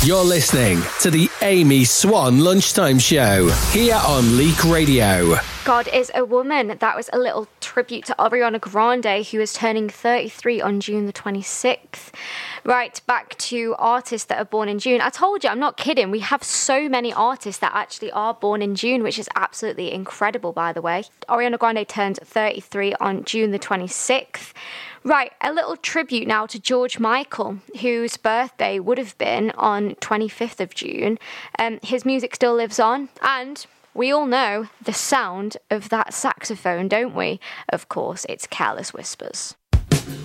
You're listening to the Amy Swan Lunchtime Show here on Leak Radio. God is a Woman. That was a little tribute to Ariana Grande, who is turning 33 on June the 26th. Right, back to artists that are born in June. I told you, I'm not kidding. We have so many artists that actually are born in June, which is absolutely incredible, by the way. Ariana Grande turned 33 on June the 26th. Right, a little tribute now to George Michael, whose birthday would have been on 25th of June. His music still lives on, and we all know the sound of that saxophone, don't we? Of course, it's Careless Whispers.